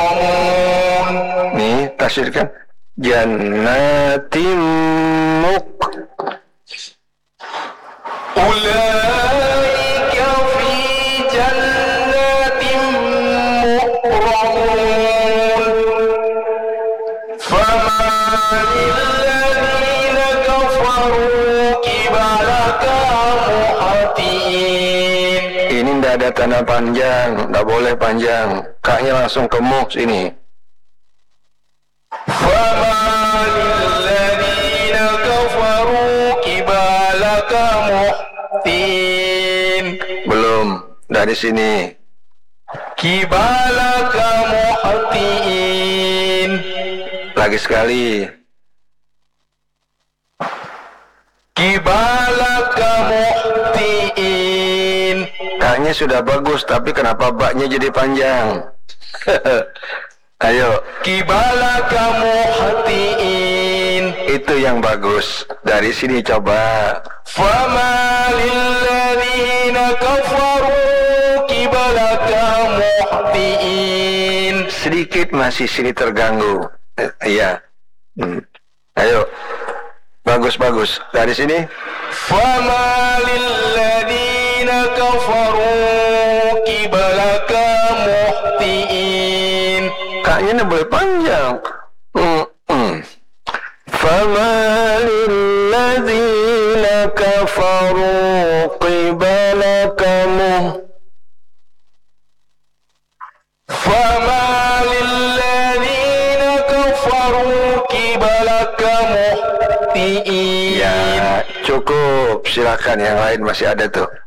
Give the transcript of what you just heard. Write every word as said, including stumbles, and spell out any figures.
Nih, tafsirkan. Jannatim muk. Ulaika fi jannatin mukramun. Fama lilladzina kafaru kibalaka muhatin. Ini tidak ada tanda panjang, tidak boleh panjang. Kaknya langsung ke muk sini. Fama lilladzina kafaru kibalaka muhatin. Belum, dari sini. Kibalaka muhatin. Lagi sekali. Kibalaka muhatin. Kaknya sudah bagus, tapi kenapa baknya jadi panjang? Ayo. Kibalaka muhatin. Itu yang bagus. Dari sini coba. Fama lilladzina kafaru kibalaka muhatin. Sedikit masih sini terganggu. Eh, iya. Hmm. Ayo. Bagus-bagus. Dari sini. Fama lilladzina kafaru kibalaka muhatin. Kaknya ini boleh panjang. Hmm. Hmm. Fama lilladzina kafaru qibalaka muh. Fama lilladzina kafaru kibalaka muhtiin. Ya, cukup. Silakan, yang lain masih ada tuh.